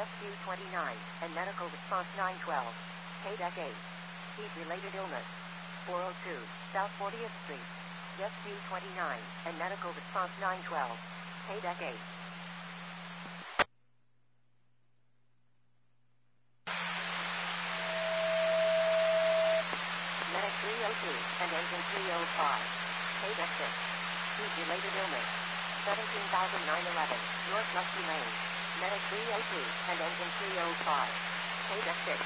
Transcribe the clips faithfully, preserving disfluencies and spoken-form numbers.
Rescue twenty-nine, and Medical Response nine twelve. K-Deck eight. Heat-related illness. four oh two, South fortieth Street. Rescue twenty-nine, and Medical Response nine twelve. K-Deck eight. Medic three oh two, and Engine three oh five. K-Deck six. Heat-related illness. seventeen thousand nine eleven, North Lusty Lane. Medic three oh two, and Engine three oh five. K-Deck six.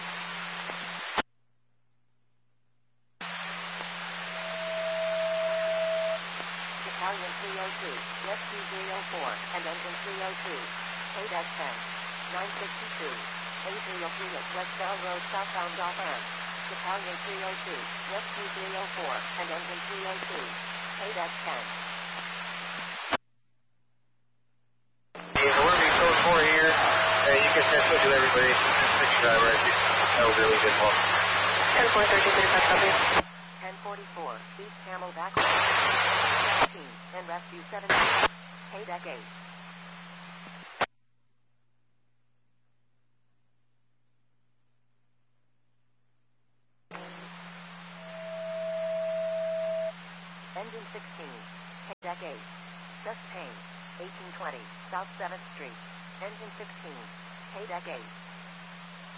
Battalion three oh two, Rescue three oh four, and Engine three oh two. K-Deck ten. nine sixty-two. A three oh three at West Bell Road southbound offhand. Battalion three oh two, Rescue three oh four, and Engine three oh two. K-Deck ten. Yeah, we're going to be code four here. Uh, you can transmit to everybody. Six driver, I think that will be a really good one. ten four thirteen thirty-five, copy. ten forty-four, East Camel back seventeen, and Rescue seventeen. K-Deck eight. Engine sixteen, K-Deck eight. Chest pain, eighteen twenty, South seventh Street. Engine sixteen, K-Deck eight.